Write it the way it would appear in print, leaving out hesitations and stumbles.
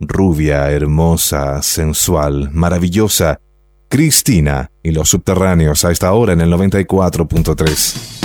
rubia, hermosa, sensual, maravillosa, Cristina y los Subterráneos a esta hora en el 94.3.